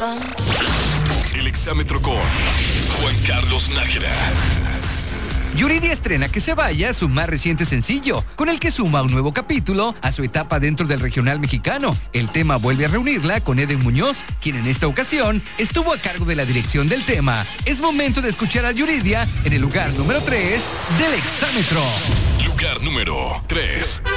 El exámetro con Juan Carlos Nájera. Yuridia estrena Que se vaya, su más reciente sencillo, con el que suma un nuevo capítulo a su etapa dentro del regional mexicano. El tema vuelve a reunirla con Eden Muñoz, quien en esta ocasión estuvo a cargo de la dirección del tema. Es momento de escuchar a Yuridia en el lugar número 3 del exámetro. Lugar número 3.